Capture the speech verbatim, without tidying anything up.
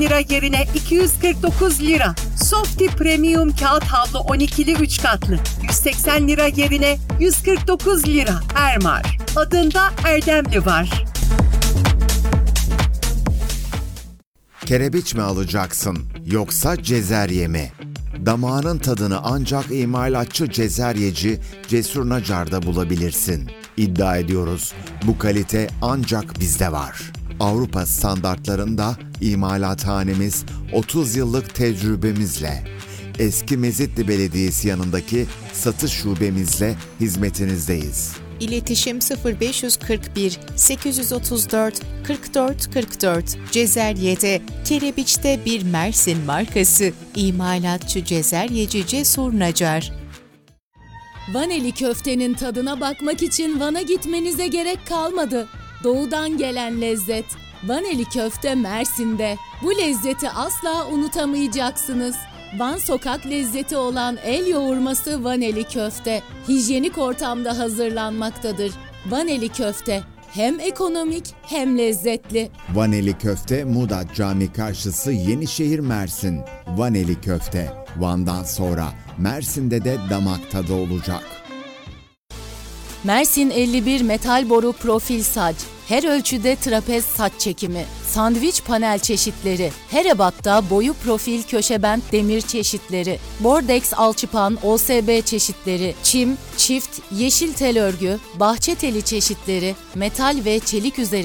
lira yerine iki yüz kırk dokuz lira. Softy Premium kağıt havlu on ikili üç katlı yüz seksen lira yerine yüz kırk dokuz lira. Ermar. Adında Erdemli var. Kerebiç mi alacaksın yoksa cezerye mi? Damağının tadını ancak imalatçı cezeryeci Cesur Nacar'da bulabilirsin. İddia ediyoruz, bu kalite ancak bizde var. Avrupa standartlarında imalathanemiz otuz yıllık tecrübemizle, eski Mezitli Belediyesi yanındaki satış şubemizle hizmetinizdeyiz. İletişim sıfır beş kırk bir sekiz otuz dört kırk dört kırk dört. Cezerye'de, Kerebiç'te bir Mersin markası. İmalatçı cezeryeci Cesur Nacar. Vaneli köftenin tadına bakmak için Van'a gitmenize gerek kalmadı. Doğudan gelen lezzet. Vaneli köfte Mersin'de. Bu lezzeti asla unutamayacaksınız. Van sokak lezzeti olan el yoğurması Vaneli köfte. Hijyenik ortamda hazırlanmaktadır. Vaneli köfte hem ekonomik hem lezzetli. Vaneli köfte Muğdat Cami karşısı Yenişehir Mersin. Vaneli köfte Van'dan sonra Mersin'de de damak tadı olacak. Mersin elli bir metal boru profil saç. Her ölçüde trapez saç çekimi. Sandviç panel çeşitleri. Her ebatta boyu profil köşebent demir çeşitleri. Bordex alçıpan O S B çeşitleri. Çim, çift, yeşil tel örgü, bahçe teli çeşitleri. Metal ve çelik üzeri